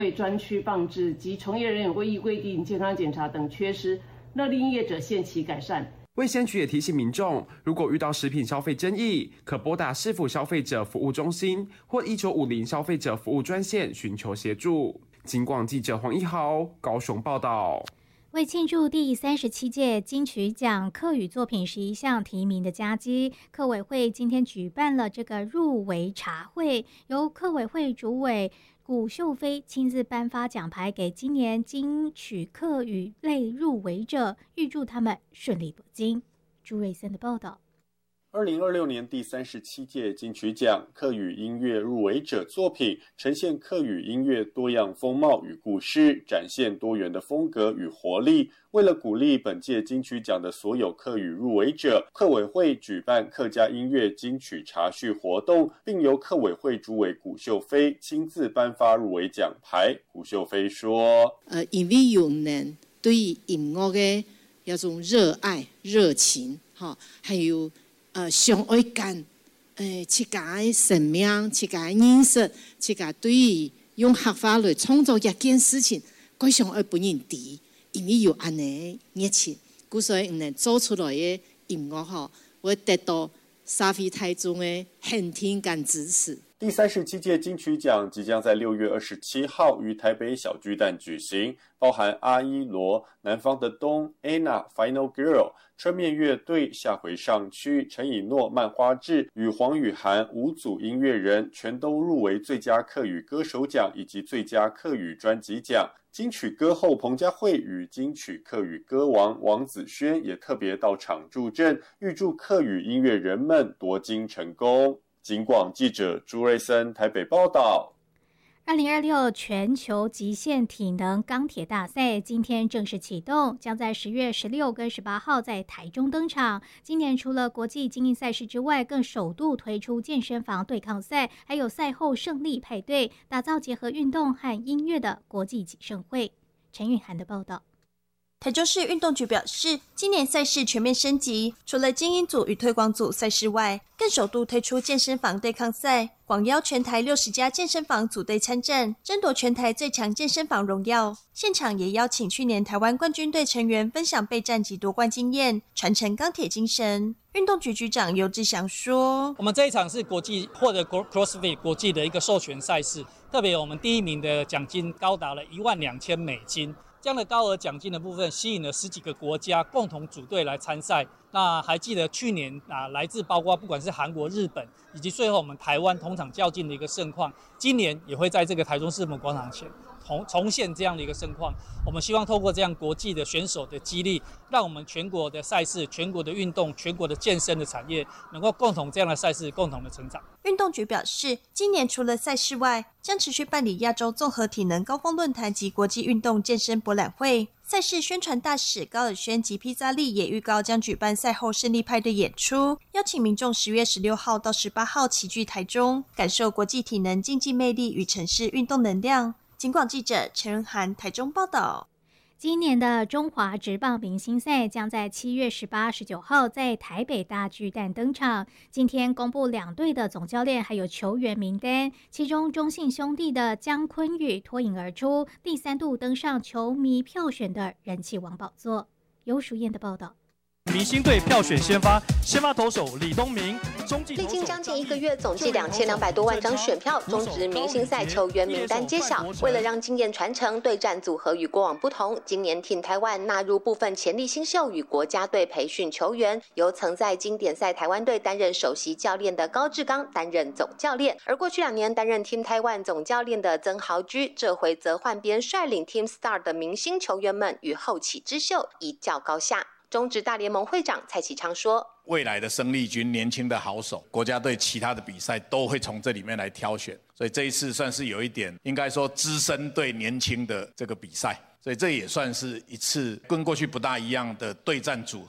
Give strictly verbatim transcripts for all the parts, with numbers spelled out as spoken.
为专区放置及从业人员未依规定健康检查等缺失，勒令业者限期改善。 卫生局也提醒民众，如果遇到食品消费争议，可拨打市府消费者服务中心或一九五零消费者服务专线寻求协助。警广记者黄一豪高雄报道。 为庆祝第三十七届金曲奖客语作品十一项提名的佳绩，客委会今天举办了这个入围茶会，由客委会主委古秀飞亲自颁发奖牌给今年金曲客语类入围者，预祝他们顺利夺金。朱瑞森的报道。 二零二六年第三十七届金曲奖客语音乐入围者作品呈现客语音乐多样风貌与故事，展现多元的风格与活力。为了鼓励本届金曲奖的所有客语入围者，客委会举办客家音乐金曲茶叙活动，并由客委会主委古秀飞亲自颁发入围奖牌。古秀飞说：“ 呃，因为有人对音乐的那种热爱、热情，哈，还有。”呃，上爱干，诶，自家的生命、自家的认识、自家对于用合法来创作一件事情，非常爱本人知，因为有安尼热情，故所以能做出来的音乐吼，会得到社会大众的肯定跟支持。 第三十七届金曲奖即将在六月二十七号于台北小巨蛋举行，包含阿依罗、南方的冬、Anna、Final Girl、春面乐队、下回上区、陈以诺、曼花志与黄雨涵五组音乐人全都入围最佳客语歌手奖以及最佳客语专辑奖。金曲歌后彭佳慧与金曲客语歌王王子轩也特别到场助阵，预祝客语音乐人们夺金成功。警广记者朱瑞森台北报道。 二零二六全球极限体能钢铁大赛今天正式启动，将在十月十六跟十八号在台中登场。今年除了国际精英赛事之外，更首度推出健身房对抗赛，还有赛后胜利派对，打造结合运动和音乐的国际集盛会。陈韵涵的报道。 台中市运动局表示，今年赛事全面升级，除了精英组与推广组赛事外，更首度推出健身房对抗赛，广邀全台六十家健身房组队参战，争夺全台最强健身房荣耀。现场也邀请去年台湾冠军队成员分享备战及夺冠经验，传承钢铁精神。运动局局长游志祥说：“ 我们这一场是国际或者 CrossFit 国际的一个授权赛事，特别我们第一名的奖金高达了一万两千美金。”这样的高额奖金的部分吸引了十几个国家共同组队来参赛。那还记得去年啊，来自包括不管是韩国、日本，以及最后我们台湾同场较劲的一个盛况，今年也会在这个台中世贸广场前重重现这样的一个盛况。我们希望透过这样国际的选手的激励，让我们全国的赛事、全国的运动、全国的健身的产业能够共同这样的赛事共同的成长。 运动局表示，今年除了赛事外，将持续办理亚洲综合体能高峰论坛及国际运动健身博览会。赛事宣传大使高尔宣及披萨利也预告将举办赛后胜利派的演出，邀请民众十月十六号到十八号齐聚台中，感受国际体能竞技魅力与城市运动能量。警广记者陈仁涵台中报道。 今年的中华职棒明星赛将在七月十八、十九号在台北大巨蛋登场。今天公布两队的总教练还有球员名单，其中中信兄弟的江坤宇脱颖而出，第三度登上球迷票选的人气王宝座。尤淑燕的报道。 明星队票选先发，先发投手李东明，中继历经将近一个月，总计两千两百多万张选票，中职明星赛球员名单揭晓。为了让经验传承，对战组合与过往不同，今年 Team Taiwan 纳入部分潜力新秀与国家队培训球员，由曾在经典赛台湾队担任首席教练的高志刚担任总教练，而过去两年担任 Team Taiwan 总教练的曾豪居，这回则换边率领 Team Star 的明星球员们与后起之秀一较高下。中职大联盟会长蔡启昌说， 未来的生力军年轻的好手，国家队其他的比赛都会从这里面来挑选，所以这一次算是有一点应该说资深对年轻的这个比赛，所以这也算是一次跟过去不大一样的对战组合。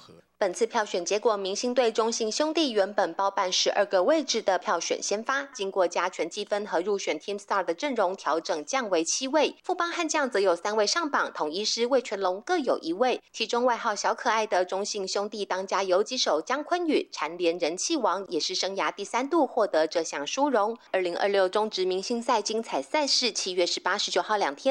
本次票选结果，明星队中信兄弟原本包办十二个位置的票选先发，经过加权积分和入选 Team Star 的阵容调整，降为七位。富邦悍将则有三位上榜，统一狮、味全龙各有一位。其中外号小可爱的中信兄弟当家游击手江坤宇，蝉联人气王，也是生涯第三度获得这项殊荣。二零二六中职明星赛精彩赛事，七月十八、十九号两天。